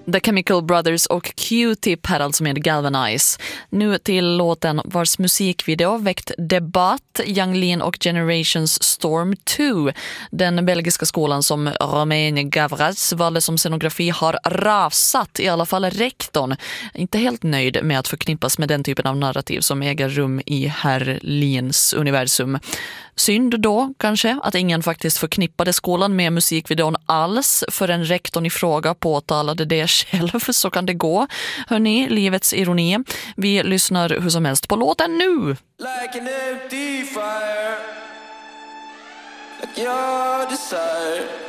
The Chemical Brothers och Q-Tip här alltså med Galvanize. Nu till låten vars musikvideo väckt debatt, Yung Lean och Generations Storm 2. Den belgiska skolan som Romain Gavras valde som scenografi har rasat, i alla fall rektorn. Inte helt nöjd med att förknippas med den typen av narrativ som äger rum i Herr Leans universum. Synd då kanske att ingen faktiskt förknippade skolan med musikvideon alls, för en rektorn i fråga påtalade det själv. Så kan det gå. Hörrni, livets ironi. Vi lyssnar hur som helst på låten nu. Like an empty fire, like your desire.